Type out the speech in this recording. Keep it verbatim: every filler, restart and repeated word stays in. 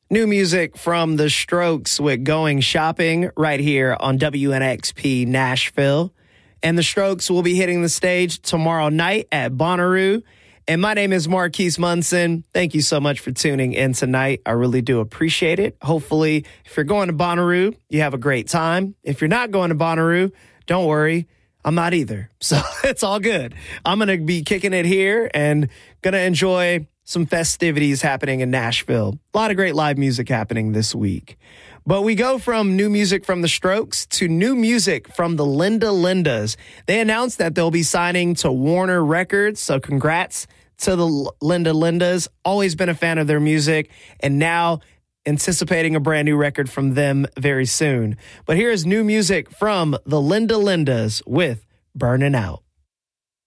New music from The Strokes with Going Shopping right here on W N X P Nashville. And The Strokes will be hitting the stage tomorrow night at Bonnaroo. And my name is Marquise Munson. Thank you so much for tuning in tonight. I really do appreciate it. Hopefully, if you're going to Bonnaroo, you have a great time. If you're not going to Bonnaroo, don't worry. I'm not either. So it's all good. I'm going to be kicking it here and going to enjoy some festivities happening in Nashville. A lot of great live music happening this week. But we go from new music from The Strokes to new music from the Linda Lindas. They announced that they'll be signing to Warner Records. So congrats to the Linda Lindas. Always been a fan of their music. And now anticipating a brand new record from them very soon. But here's new music from the Linda Lindas with Burning Out.